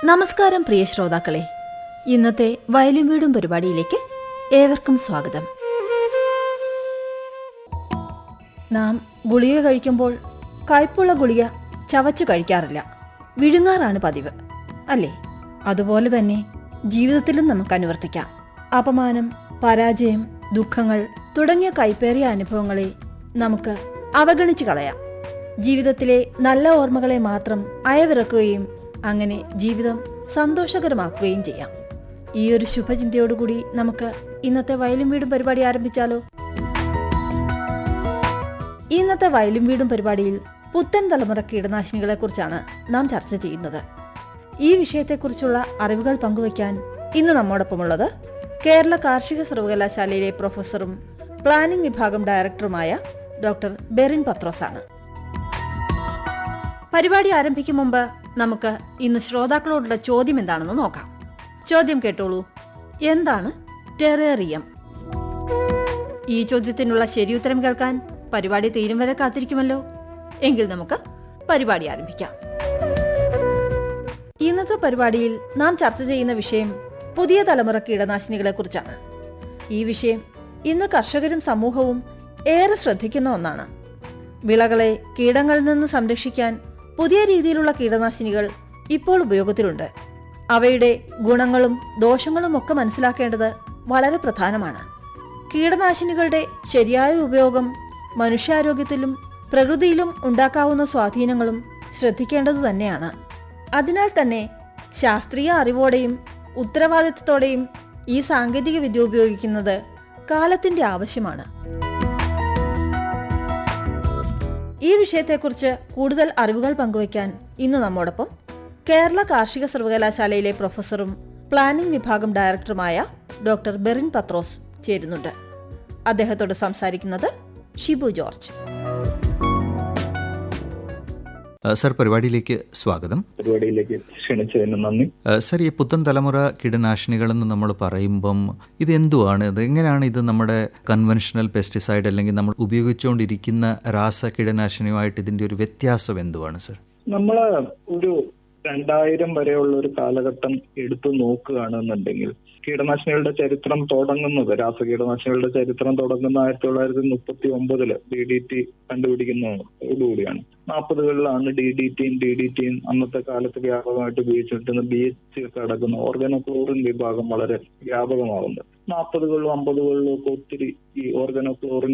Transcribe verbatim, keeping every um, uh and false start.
നമസ്കാരം പ്രിയ ശ്രോതാക്കളെ, ഇന്നത്തെ വയലും വീടും പരിപാടിയിലേക്ക് ഏവർക്കും സ്വാഗതം. നാം ഗുളിക കഴിക്കുമ്പോൾ കയ്പുള്ള ഗുളിക ചവച്ചു കഴിക്കാറില്ല, വിഴുങ്ങാറാണ് പതിവ്, അല്ലേ? അതുപോലെ തന്നെ ജീവിതത്തിലും നമുക്ക് അനുവർത്തിക്കാം. അപമാനം, പരാജയം, ദുഃഖങ്ങൾ തുടങ്ങിയ കൈപ്പേറിയ അനുഭവങ്ങളെ നമുക്ക് അവഗണിച്ചു കളയാം. ജീവിതത്തിലെ നല്ല ഓർമ്മകളെ മാത്രം അയവിറക്കുകയും അങ്ങനെ ജീവിതം സന്തോഷകരമാക്കുകയും ചെയ്യാം. ഈ ഒരു ശുഭചിന്തയോടുകൂടി നമുക്ക് ഇന്നത്തെ വയലും വീടും പരിപാടി ആരംഭിച്ചാലോ? ഇന്നത്തെ വയലും വീടും പരിപാടിയിൽ പുത്തൻ തലമുറ കീടനാശിനികളെ കുറിച്ചാണ് നാം ചർച്ച ചെയ്യുന്നത്. ഈ വിഷയത്തെക്കുറിച്ചുള്ള അറിവുകൾ പങ്കുവയ്ക്കാൻ ഇന്ന് നമ്മോടൊപ്പമുള്ളത് കേരള കാർഷിക സർവകലാശാലയിലെ പ്രൊഫസറും പ്ലാനിംഗ് വിഭാഗം ഡയറക്ടറുമായ ഡോക്ടർ ബെറിൻ പത്രോസ് ആണ്. പരിപാടി ആരംഭിക്കും മുമ്പ് നമുക്ക് ഇന്ന് ശ്രോതാക്കളോടുള്ള ചോദ്യം എന്താണെന്ന് നോക്കാം. ചോദ്യം കേട്ടോളൂ. എന്താണ് ടെറേറിയം? ഈ ചോദ്യത്തിനുള്ള ശരിയുത്തരം കേൾക്കാൻ പരിപാടി തീരും വരെ കാത്തിരിക്കുമല്ലോ. എങ്കിൽ നമുക്ക് പരിപാടി ആരംഭിക്കാം. ഇന്നത്തെ പരിപാടിയിൽ നാം ചർച്ച ചെയ്യുന്ന വിഷയം പുതിയ തലമുറ കീടനാശിനികളെ കുറിച്ചാണ്. ഈ വിഷയം ഇന്ന് കർഷകരും സമൂഹവും ഏറെ ശ്രദ്ധിക്കുന്ന ഒന്നാണ്. വിളകളെ കീടങ്ങളിൽ നിന്ന് സംരക്ഷിക്കാൻ പുതിയ രീതിയിലുള്ള കീടനാശിനികൾ ഇപ്പോൾ ഉപയോഗത്തിലുണ്ട്. അവയുടെ ഗുണങ്ങളും ദോഷങ്ങളും ഒക്കെ മനസ്സിലാക്കേണ്ടത് വളരെ പ്രധാനമാണ്. കീടനാശിനികളുടെ ശരിയായ ഉപയോഗം മനുഷ്യാരോഗ്യത്തിലും പ്രകൃതിയിലും ഉണ്ടാക്കാവുന്ന സ്വാധീനങ്ങളും ശ്രദ്ധിക്കേണ്ടതു തന്നെയാണ്. അതിനാൽ തന്നെ ശാസ്ത്രീയ അറിവോടെയും ഉത്തരവാദിത്വത്തോടെയും ഈ സാങ്കേതിക വിദ്യ ഉപയോഗിക്കുന്നത് കാലത്തിന്റെ ആവശ്യമാണ്. ഈ വിഷയത്തെക്കുറിച്ച് കൂടുതൽ അറിവുകൾ പങ്കുവയ്ക്കാൻ ഇന്ന് നമ്മോടൊപ്പം കേരള കാർഷിക സർവകലാശാലയിലെ പ്രൊഫസറും പ്ലാനിംഗ് വിഭാഗം ഡയറക്ടറുമായ ഡോക്ടർ ബെറിൻ പത്രോസ് ചേരുന്നുണ്ട്. അദ്ദേഹത്തോട് സംസാരിക്കുന്നത് ഷിബു ജോർജ്. സർ, പരിപാടിയിലേക്ക് സ്വാഗതം. പരിപാടിയിലേക്ക് ക്ഷണിച്ചതിന് നന്ദി. സർ, ഈ പുത്തൻ തലമുറ കീടനാശിനികളെന്ന് നമ്മൾ പറയുമ്പം ഇത് എന്തുവാണ്? ഇത് എങ്ങനെയാണ് ഇത് നമ്മുടെ കൺവെൻഷണൽ പെസ്റ്റിസൈഡ് അല്ലെങ്കിൽ നമ്മൾ ഉപയോഗിച്ചുകൊണ്ടിരിക്കുന്ന രാസ കീടനാശിനിയുമായിട്ട് ഇതിന്റെ ഒരു വ്യത്യാസം എന്തുവാണ് സർ? നമ്മള് ഒരു രണ്ടായിരം വരെയുള്ള ഒരു കാലഘട്ടം എടുത്തു നോക്കുകയാണെന്നുണ്ടെങ്കിൽ കീടനാശിനികളുടെ ചരിത്രം തുടങ്ങുന്നത് രാസ കീടനാശിനികളുടെ ചരിത്രം തുടങ്ങുന്ന ആയിരത്തി തൊള്ളായിരത്തി മുപ്പത്തി ഒമ്പതില് D D T കണ്ടുപിടിക്കുന്നതോടുകൂടിയാണ്. നാൽപ്പതുകളിലാണ് D D ടിയും ഡി ഡി ടിയും അന്നത്തെ കാലത്ത് വ്യാപകമായിട്ട് ഉപയോഗിച്ചിരുന്ന ബി എച്ച് ഒക്കെ അടക്കുന്ന ഓർഗനോക്ലോറിൻ വിഭാഗം വളരെ വ്യാപകമാവുന്നത്. നാൽപ്പതുകളിലും അമ്പതുകളിലും ഒക്കെ ഒത്തിരി ഈ ഓർഗനോക്ലോറിൻ